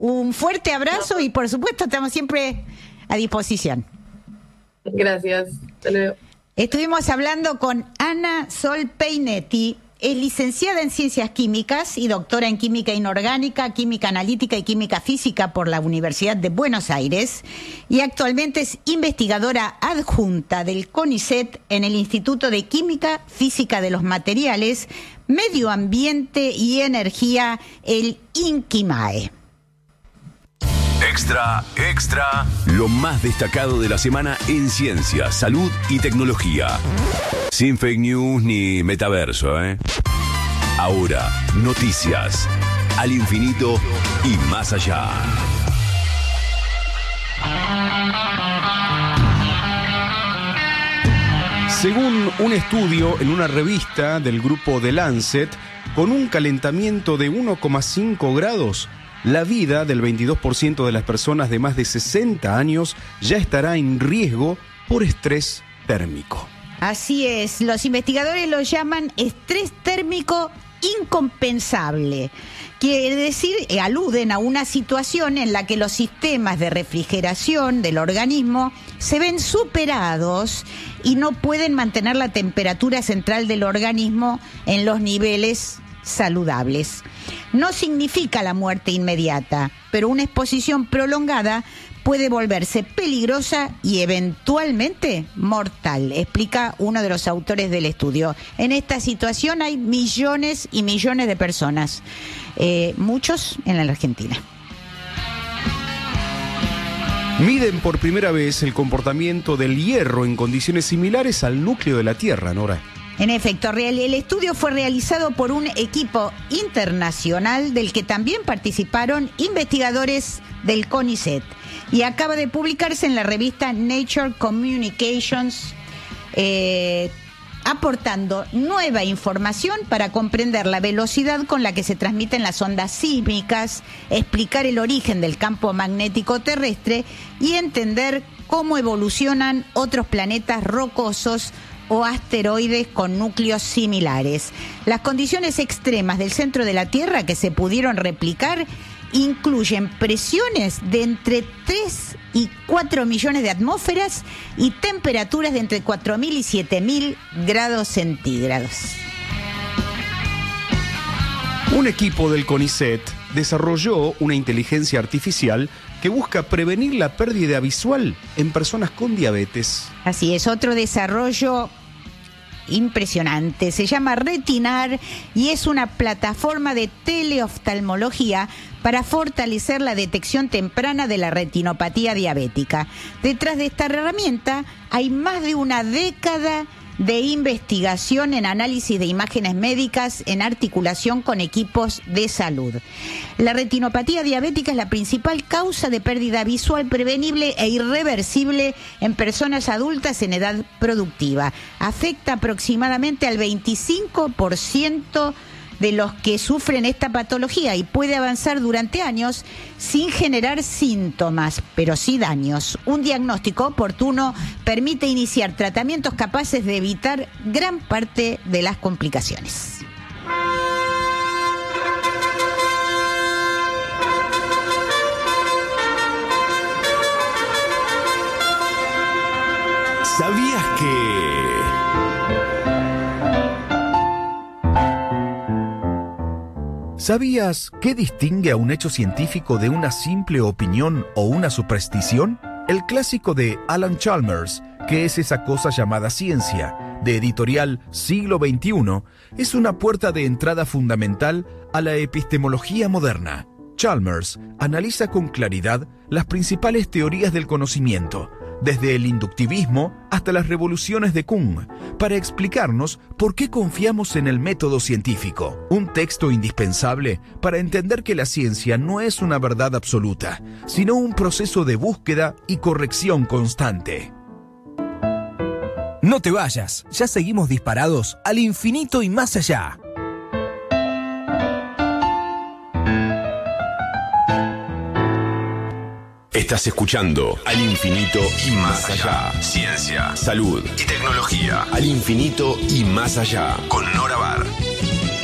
Un fuerte abrazo y por supuesto estamos siempre a disposición. Gracias. Hasta luego. Estuvimos hablando con Ana Sol Peinetti. Es licenciada en Ciencias Químicas y doctora en Química Inorgánica, Química Analítica y Química Física por la Universidad de Buenos Aires y actualmente es investigadora adjunta del CONICET en el Instituto de Química Física de los Materiales, Medio Ambiente y Energía, el INQUIMAE. Extra, extra. Lo más destacado de la semana en ciencia, salud y tecnología. Sin fake news ni metaverso, ¿eh? Ahora, noticias. Al infinito y más allá. Según un estudio en una revista del grupo The Lancet, con un calentamiento de 1,5 grados, la vida del 22% de las personas de más de 60 años ya estará en riesgo por estrés térmico. Así es, los investigadores lo llaman estrés térmico incompensable. Quiere decir, aluden a una situación en la que los sistemas de refrigeración del organismo se ven superados y no pueden mantener la temperatura central del organismo en los niveles saludables. No significa la muerte inmediata, pero una exposición prolongada puede volverse peligrosa y eventualmente mortal, explica uno de los autores del estudio. En esta situación hay millones y millones de personas, muchos en la Argentina. Miden por primera vez el comportamiento del hierro en condiciones similares al núcleo de la Tierra, Nora. En efecto, el estudio fue realizado por un equipo internacional del que también participaron investigadores del CONICET y acaba de publicarse en la revista Nature Communications, aportando nueva información para comprender la velocidad con la que se transmiten las ondas sísmicas, explicar el origen del campo magnético terrestre y entender cómo evolucionan otros planetas rocosos o asteroides con núcleos similares. Las condiciones extremas del centro de la Tierra que se pudieron replicar incluyen presiones de entre 3 y 4 millones de atmósferas y temperaturas de entre 4.000 y 7.000 grados centígrados. Un equipo del CONICET desarrolló una inteligencia artificial que busca prevenir la pérdida visual en personas con diabetes. Así es, otro desarrollo impresionante. Se llama Retinar y es una plataforma de teleoftalmología para fortalecer la detección temprana de la retinopatía diabética. Detrás de esta herramienta hay más de una década de investigación en análisis de imágenes médicas en articulación con equipos de salud. La retinopatía diabética es la principal causa de pérdida visual prevenible e irreversible en personas adultas en edad productiva. Afecta aproximadamente al 25% de los que sufren esta patología y puede avanzar durante años sin generar síntomas, pero sí daños. Un diagnóstico oportuno permite iniciar tratamientos capaces de evitar gran parte de las complicaciones. ¿Sabías que...? ¿Sabías qué distingue a un hecho científico de una simple opinión o una superstición? El clásico de Alan Chalmers, ¿Qué es esa cosa llamada ciencia?, de editorial Siglo XXI, es una puerta de entrada fundamental a la epistemología moderna. Chalmers analiza con claridad las principales teorías del conocimiento, desde el inductivismo hasta las revoluciones de Kuhn, para explicarnos por qué confiamos en el método científico. Un texto indispensable para entender que la ciencia no es una verdad absoluta, sino un proceso de búsqueda y corrección constante. No te vayas, ya seguimos disparados al infinito y más allá. Estás escuchando Al Infinito y Más Allá. Ciencia, salud y tecnología. Al Infinito y Más Allá. Con Nora Bar.